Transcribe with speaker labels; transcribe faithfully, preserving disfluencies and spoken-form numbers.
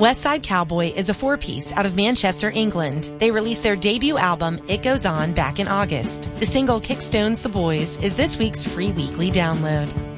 Speaker 1: West Side Cowboy is a four-piece out of Manchester, England. They released their debut album, It Goes On, back in August. The single Kickstones the Boys is this week's free weekly download.